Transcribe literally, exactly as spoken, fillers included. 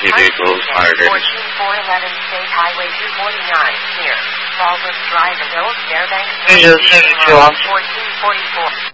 emergency vehicles, fire damage. fourteen four eleven State Highway two forty-nine, near Baldwin Drive and Old Fairbanks. Angels seventy-two, officer. fourteen forty-four.